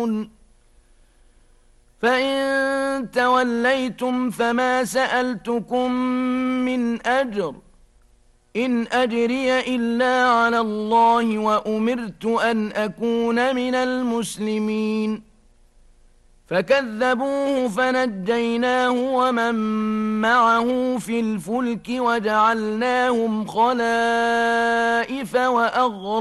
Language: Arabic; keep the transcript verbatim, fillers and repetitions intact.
يعلمون فإن توليتم فما سألتكم من أجر إن أجري إلا على الله وأمرت أن أكون من المسلمين فكذبوه فنجيناه ومن معه في الفلك وجعلناهم خلائف وأغرقناهم